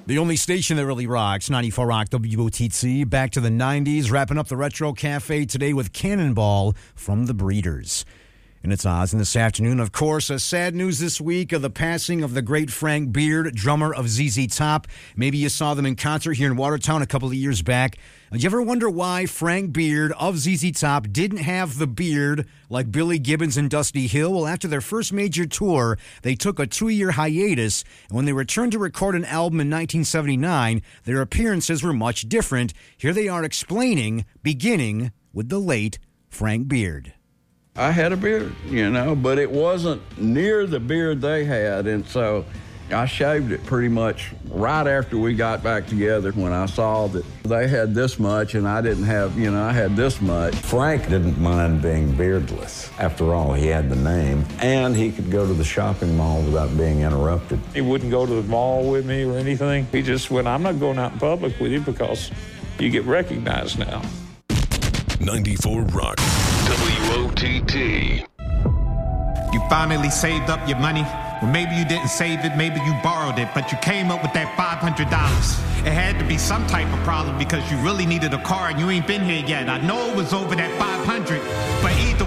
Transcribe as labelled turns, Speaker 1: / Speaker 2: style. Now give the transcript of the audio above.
Speaker 1: The only station that really rocks, 94 Rock WOTT. Back to the 90s, wrapping up the Retro Cafe today with Cannonball from the Breeders. And it's Oz. And this afternoon, of course, sad news this week of the passing of the great Frank Beard, drummer of ZZ Top. Maybe you saw them in concert here in Watertown a couple of years back. Did you ever wonder why Frank Beard of ZZ Top didn't have the beard like Billy Gibbons and Dusty Hill? Well, after their first major tour, they took a 2-year hiatus, and when they returned to record an album in 1979, their appearances were much different. Here they are explaining, beginning with the late Frank Beard.
Speaker 2: I had a beard, but it wasn't near the beard they had, and so I shaved it pretty much right after we got back together when I saw that they had this much and I didn't have, I had this much.
Speaker 3: Frank didn't mind being beardless. After all, he had the name, and he could go to the shopping mall without being interrupted.
Speaker 4: He wouldn't go to the mall with me or anything. He just went, I'm not going out in public with you because you get recognized now.
Speaker 5: 94 Rock, WOTT.
Speaker 6: You finally saved up your money. Well, maybe you didn't save it, maybe you borrowed it, but you came up with that $500. It had to be some type of problem because you really needed a car and you ain't been here yet. I know it was over that $500, but either